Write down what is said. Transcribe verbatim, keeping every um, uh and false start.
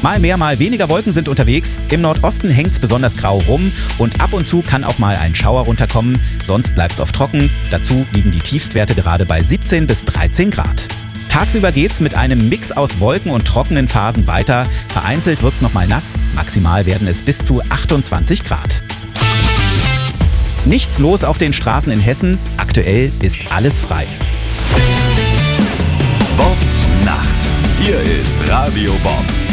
Mal mehr, mal weniger Wolken sind unterwegs. Im Nordosten hängt's besonders grau rum und ab und zu kann auch mal ein Schauer runterkommen. Sonst bleibt's oft trocken. Dazu liegen die Tiefstwerte gerade bei siebzehn bis dreizehn Grad. Tagsüber geht's mit einem Mix aus Wolken und trockenen Phasen weiter. Vereinzelt wird's noch mal nass. Maximal werden es bis zu achtundzwanzig Grad. Nichts los auf den Straßen in Hessen. Aktuell ist alles frei. Bobs Nacht. Hier ist Radio Bob.